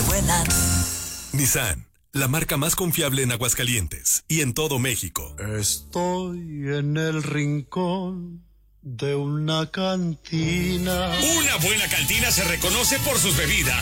buena. Nissan, la marca más confiable en Aguascalientes y en todo México. Estoy en el rincón de una cantina. Una buena cantina se reconoce por sus bebidas,